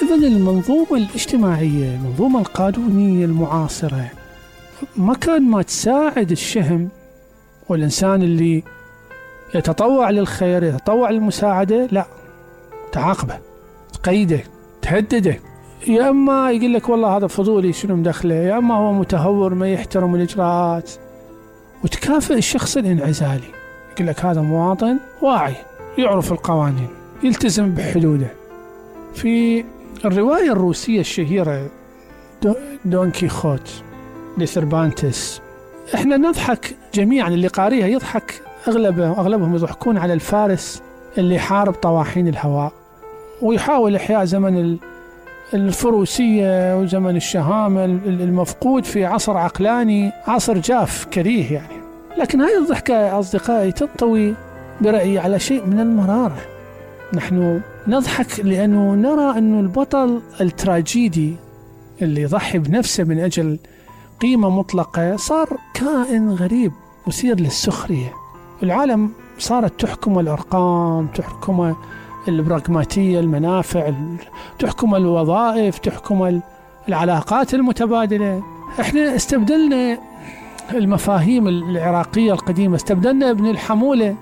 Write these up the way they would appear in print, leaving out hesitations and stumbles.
إذن المنظومة الاجتماعية، المنظومة القانونية المعاصرة، مكان ما تساعد الشهم والإنسان اللي يتطوع للخير، يتطوع للمساعدة، لا، تعاقبه، تقيده، تهدده. يا أما يقول لك والله هذا فضولي شنو مدخله، يا أما هو متهور ما يحترم الإجراءات، وتكافئ الشخص الانعزالي، يقول لك هذا مواطن واعي يعرف القوانين يلتزم بحدوده. في الرواية الروسية الشهيرة دون كيخوت لسيرفانتس، احنا نضحك جميعا، اللي قاريها يضحك، أغلبهم يضحكون على الفارس اللي حارب طواحين الهواء ويحاول إحياء زمن الفروسية وزمن الشهامة المفقود في عصر عقلاني، عصر جاف كريه يعني. لكن هذه الضحكة أصدقائي تنطوي برأيي على شيء من المرارة. نحن نضحك لأنه نرى أن البطل التراجيدي اللي يضحي بنفسه من أجل قيمة مطلقة صار كائن غريب مثير للسخرية. العالم صارت تحكم الأرقام، تحكم البراغماتية، المنافع، تحكم الوظائف، تحكم العلاقات المتبادلة. احنا استبدلنا المفاهيم العراقية القديمة، استبدلنا ابن الحمولة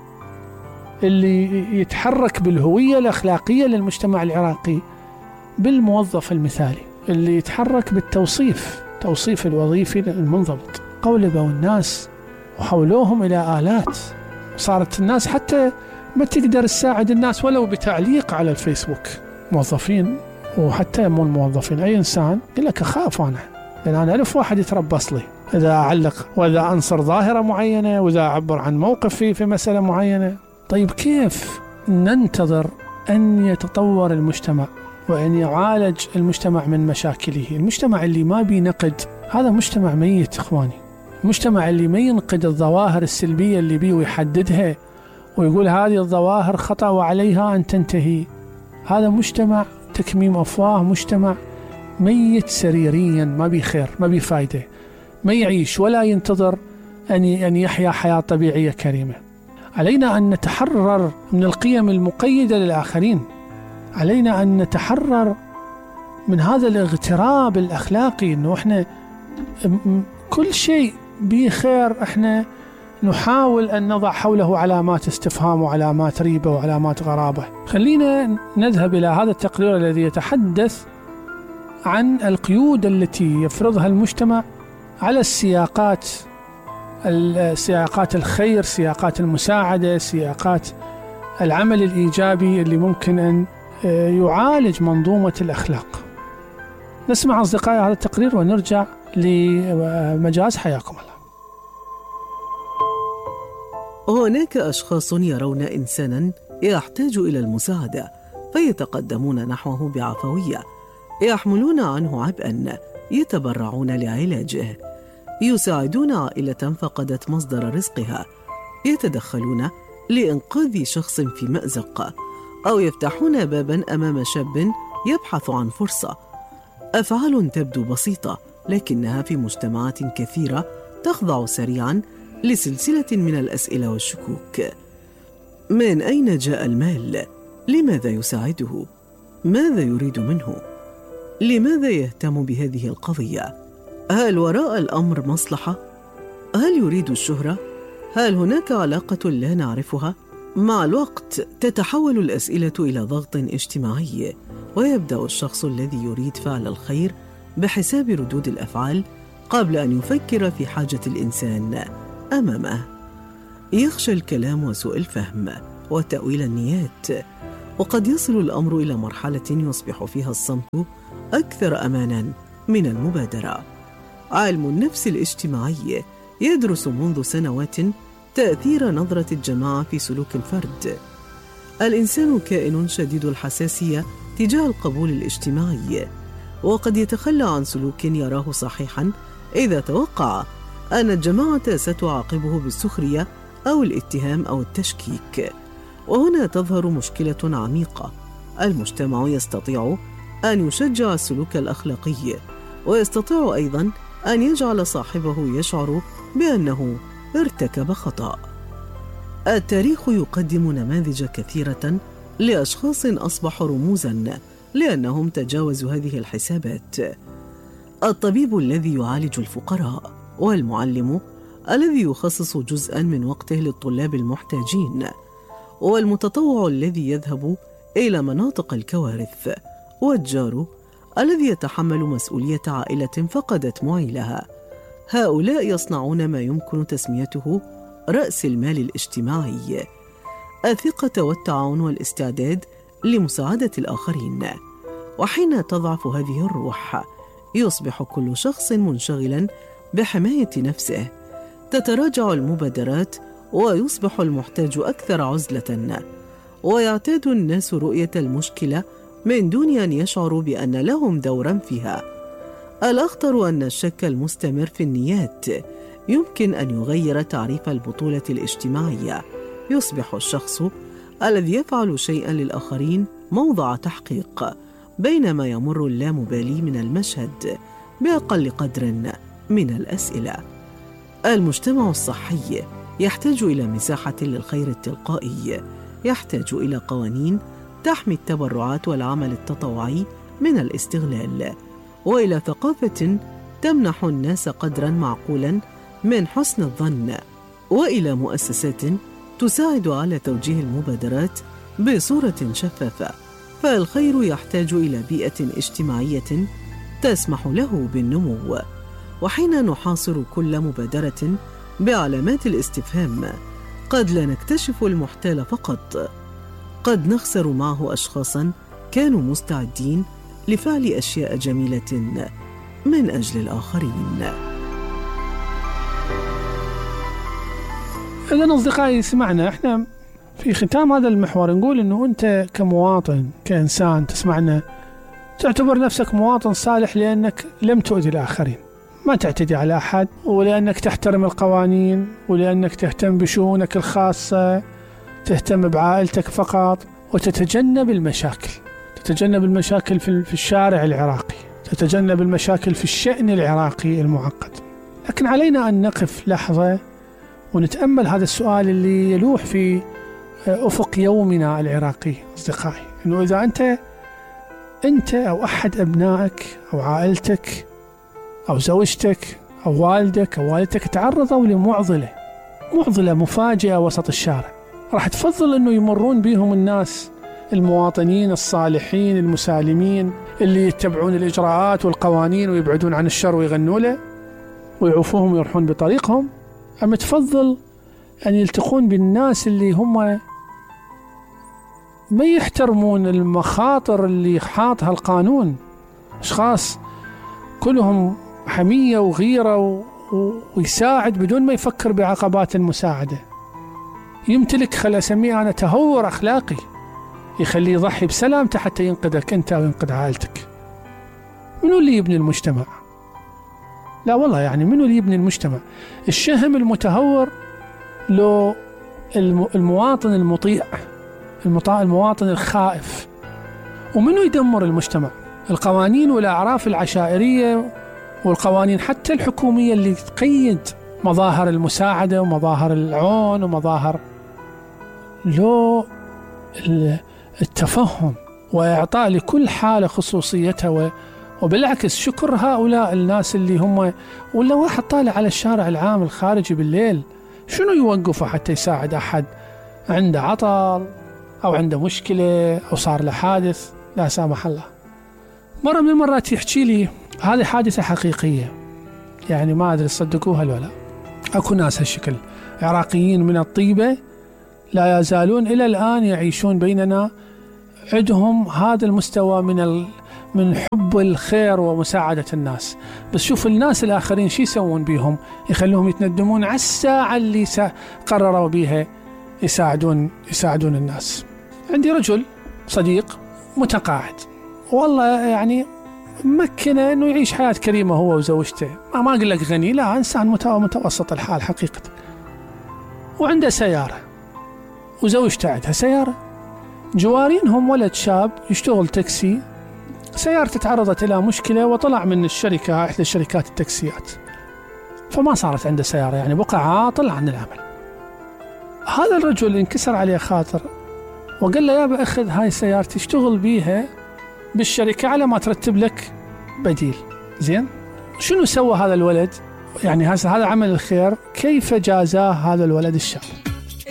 اللي يتحرك بالهوية الأخلاقية للمجتمع العراقي بالموظف المثالي اللي يتحرك توصيف الوظيفي المنضبط. قولبوا الناس وحولوهم إلى آلات. صارت الناس حتى ما تقدر تساعد الناس ولو بتعليق على الفيسبوك. موظفين وحتى مو الموظفين، أي إنسان يقول لك أخاف أنا، لأن أنا ألف واحد يتربص لي إذا أعلق وإذا أنصر ظاهرة معينة وإذا أعبر عن موقفي في مسألة معينة. طيب كيف ننتظر أن يتطور المجتمع وأن يعالج المجتمع من مشاكله؟ المجتمع اللي ما بينقد هذا مجتمع ميت إخواني. المجتمع اللي ما ينقد الظواهر السلبية اللي بيه ويحددها ويقول هذه الظواهر خطأ وعليها أن تنتهي، هذا مجتمع تكميم أفواه، مجتمع ميت سريريا، ما بي خير، ما بي فايدة، ما يعيش ولا ينتظر أن يحيا حياة طبيعية كريمة. علينا أن نتحرر من القيم المقيدة للآخرين، علينا أن نتحرر من هذا الاغتراب الأخلاقي، أنه إحنا كل شيء بخير إحنا نحاول أن نضع حوله علامات استفهام وعلامات ريبة وعلامات غرابة. خلينا نذهب إلى هذا التقرير الذي يتحدث عن القيود التي يفرضها المجتمع على سياقات الخير، سياقات المساعدة، سياقات العمل الإيجابي اللي ممكن أن يعالج منظومة الأخلاق. نسمع أصدقائي هذا التقرير ونرجع لمجاز. حياكم الله. هناك أشخاص يرون إنسانا يحتاج إلى المساعدة فيتقدمون نحوه بعفوية، يحملون عنه عبئا، يتبرعون لعلاجه، يساعدون عائلة فقدت مصدر رزقها، يتدخلون لإنقاذ شخص في مأزق، أو يفتحون بابا أمام شاب يبحث عن فرصة. أفعال تبدو بسيطة، لكنها في مجتمعات كثيرة تخضع سريعا لسلسلة من الأسئلة والشكوك. من أين جاء المال؟ لماذا يساعده؟ ماذا يريد منه؟ لماذا يهتم بهذه القضية؟ هل وراء الأمر مصلحة؟ هل يريد الشهرة؟ هل هناك علاقة لا نعرفها؟ مع الوقت تتحول الأسئلة إلى ضغط اجتماعي، ويبدأ الشخص الذي يريد فعل الخير بحساب ردود الأفعال قبل أن يفكر في حاجة الإنسان أمامه. يخشى الكلام وسوء الفهم وتأويل النيات، وقد يصل الأمر إلى مرحلة يصبح فيها الصمت أكثر أماناً من المبادرة. علم النفس الاجتماعي يدرس منذ سنوات تأثير نظرة الجماعة في سلوك الفرد. الإنسان كائن شديد الحساسية تجاه القبول الاجتماعي، وقد يتخلى عن سلوك يراه صحيحاً إذا توقع أن الجماعة ستعاقبه بالسخرية أو الاتهام أو التشكيك. وهنا تظهر مشكلة عميقة. المجتمع يستطيع أن يشجع السلوك الأخلاقي، ويستطيع أيضاً أن يجعل صاحبه يشعر بأنه ارتكب خطأ. التاريخ يقدم نماذج كثيرة لأشخاص أصبحوا رموزاً لأنهم تجاوزوا هذه الحسابات. الطبيب الذي يعالج الفقراء، والمعلم الذي يخصص جزءا من وقته للطلاب المحتاجين، والمتطوع الذي يذهب إلى مناطق الكوارث، والجار الذي يتحمل مسؤولية عائلة فقدت معيلها. هؤلاء يصنعون ما يمكن تسميته رأس المال الاجتماعي، الثقة والتعاون والاستعداد لمساعدة الآخرين. وحين تضعف هذه الروح يصبح كل شخص منشغلا بحماية نفسه، تتراجع المبادرات ويصبح المحتاج أكثر عزلة، ويعتاد الناس رؤية المشكلة من دون أن يشعروا بأن لهم دورا فيها. الأخطر أن الشك المستمر في النيات يمكن أن يغير تعريف البطولة الاجتماعية. يصبح الشخص الذي يفعل شيئا للآخرين موضع تحقيق، بينما يمر اللامبالي من المشهد بأقل قدر من الأسئلة. المجتمع الصحي يحتاج إلى مساحة للخير التلقائي، يحتاج إلى قوانين تحمي التبرعات والعمل التطوعي من الاستغلال، وإلى ثقافة تمنح الناس قدرا معقولا من حسن الظن، وإلى مؤسسات تساعد على توجيه المبادرات بصورة شفافة. فالخير يحتاج إلى بيئة اجتماعية تسمح له بالنمو. وحين نحاصر كل مبادرة بعلامات الاستفهام، قد لا نكتشف المحتال فقط، قد نخسر معه أشخاصا كانوا مستعدين لفعل أشياء جميلة من أجل الآخرين. إذن أصدقائي سمعنا، إحنا في ختام هذا المحور نقول إنه أنت كمواطن كإنسان تسمعنا تعتبر نفسك مواطن صالح لأنك لم تؤذي الآخرين، ما تعتدي على أحد، ولأنك تحترم القوانين، ولأنك تهتم بشؤونك الخاصة، تهتم بعائلتك فقط، وتتجنب المشاكل، تتجنب المشاكل في الشارع العراقي، تتجنب المشاكل في الشأن العراقي المعقد. لكن علينا أن نقف لحظة ونتأمل هذا السؤال اللي يلوح في أفق يومنا العراقي أصدقائي، إنه إذا أنت أو أحد أبنائك أو عائلتك أو زوجتك أو والدك أو والدتك تعرضوا لمعضلة مفاجئة وسط الشارع، راح تفضل أنه يمرون بهم الناس المواطنين الصالحين المسالمين اللي يتبعون الإجراءات والقوانين ويبعدون عن الشر ويغنوا له ويعوفوهم ويروحون بطريقهم، أما تفضل أن يلتقون بالناس اللي هم ما يحترمون المخاطر اللي حاطها القانون، أشخاص كلهم حمية وغيرة ويساعد بدون ما يفكر بعقبات المساعدة، يمتلك خل أسميه أنا تهور أخلاقي يخليه يضحي بسلامته حتى ينقذك أنت وينقذ عائلتك. منو اللي يبني المجتمع؟ لا والله، يعني منو اللي يبني المجتمع؟ الشهم المتهور لو المواطن المطيع، المواطن الخائف. ومنو يدمر المجتمع؟ القوانين والأعراف العشائرية والقوانين حتى الحكومية اللي تقيد مظاهر المساعدة ومظاهر العون ومظاهر لو التفهم وإعطاء لكل حالة خصوصيتها. وبالعكس شكر هؤلاء الناس اللي هم، ولا واحد طالع على الشارع العام الخارجي بالليل شنو يوقفه حتى يساعد أحد عنده عطل أو عنده مشكلة أو صار له حادث لا سامح الله. مرة من المرات يحكي لي هذه حادثة حقيقية، يعني ما أدري تصدقوها ولا لا، أكو ناس هالشكل عراقيين من الطيبة لا يزالون إلى الآن يعيشون بيننا، عندهم هذا المستوى من حب الخير ومساعدة الناس. بس شوف الناس الآخرين شي يسوون بيهم، يخلوهم يتندمون على الساعة اللي قرروا بيها يساعدون الناس. عندي رجل صديق متقاعد، والله يعني مكنه انه يعيش حياة كريمة هو وزوجته، ما اقول لك غني، لا، انسان متوسط الحال حقيقة، وعنده سيارة وزوجته عندها سيارة، جوارينهم ولد شاب يشتغل تاكسي، سيارته تعرضت إلى مشكلة وطلع من الشركة، إحدى الشركات التاكسيات، فما صارت عنده سيارة، يعني بقى عاطل عن العمل. هذا الرجل انكسر عليه خاطر وقال له يابا أخذ هاي سيارتي اشتغل بيها بالشركة على ما ترتب لك بديل. زين، شنو سوى هذا الولد؟ يعني هذا عمل الخير، كيف جازاه هذا الولد الشاب؟